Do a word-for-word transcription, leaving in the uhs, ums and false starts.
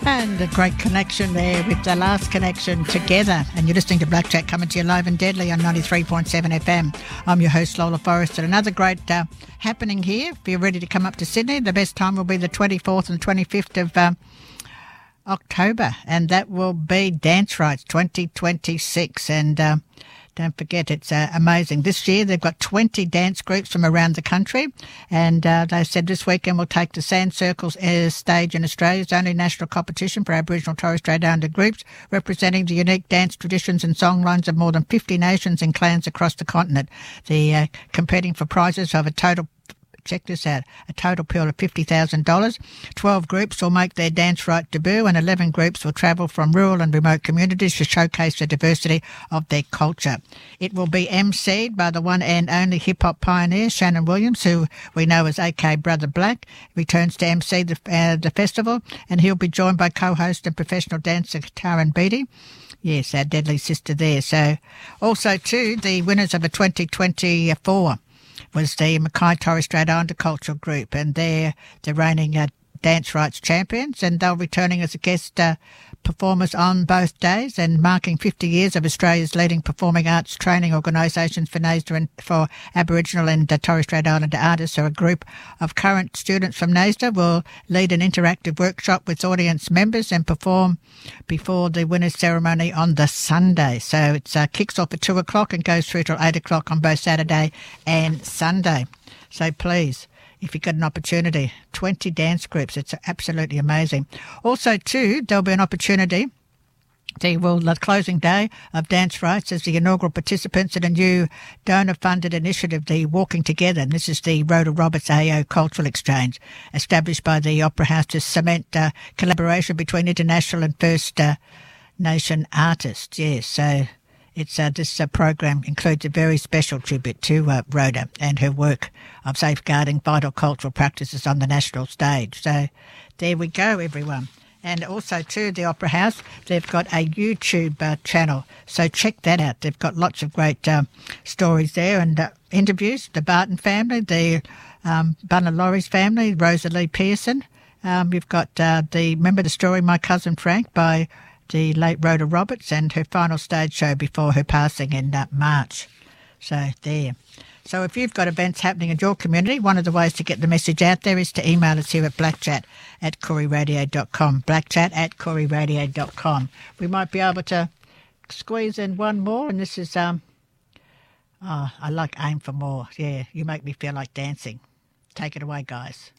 And a great connection there with the last connection together. And you're listening to Black Chat coming to you live and deadly on ninety-three point seven F M. I'm your host, Lola Forrester. Another great uh, happening here. If you're ready to come up to Sydney, the best time will be the twenty-fourth and twenty-fifth of uh, October. And that will be Dance Rights twenty twenty-six. And uh, don't forget, it's uh, amazing. This year they've got twenty dance groups from around the country, and uh, they said this weekend will take the Sand Circles uh, stage in Australia's only national competition for Aboriginal Torres Strait Islander groups, representing the unique dance traditions and songlines of more than fifty nations and clans across the continent. The uh, competing for prizes of a total Check this out, a total pool of fifty thousand dollars. twelve groups will make their dance right debut and eleven groups will travel from rural and remote communities to showcase the diversity of their culture. It will be emceed by the one and only hip-hop pioneer, Shannon Williams, who we know as A K Brother Black. Returns to emcee the, uh, the festival, and he'll be joined by co-host and professional dancer Taran Beatty. Yes, our deadly sister there. So also, too, the winners of a twenty twenty-four was the Mackay Torres Strait Islander Cultural Group, and they're the reigning uh, Dance Rights champions, and they're returning as a guest uh, performers on both days, and marking fifty years of Australia's leading performing arts training organisations for NAISDA and for Aboriginal and uh, Torres Strait Islander artists. So a group of current students from NAISDA will lead an interactive workshop with audience members and perform before the winners' ceremony on the Sunday. So it uh, kicks off at two o'clock and goes through till eight o'clock on both Saturday and Sunday. So please, if you've got an opportunity, twenty dance groups, it's absolutely amazing. Also, too, there'll be an opportunity. The, well, the closing day of Dance Rights as the inaugural participants in a new donor-funded initiative, the Walking Together, and this is the Rhoda Roberts A O Cultural Exchange, established by the Opera House to cement uh, collaboration between international and First uh, Nation artists. Yes, so It's uh, this uh, program includes a very special tribute to uh, Rhoda and her work of safeguarding vital cultural practices on the national stage. So there we go, everyone. And also, too, the Opera House, they've got a YouTube uh, channel. So check that out. They've got lots of great uh, stories there and uh, interviews. The Barton family, the um, Bunalori's family, Rosalie Pearson. Um, you've got uh, the, remember the story, My Cousin Frank, by the late Rhoda Roberts, and her final stage show before her passing in uh, March. So there. So if you've got events happening in your community, one of the ways to get the message out there is to email us here at blackchat at koori radio dot com. blackchat at koori radio dot com. We might be able to squeeze in one more, and this is, um, oh, I like Aim for More. Yeah, you make me feel like dancing. Take it away, guys.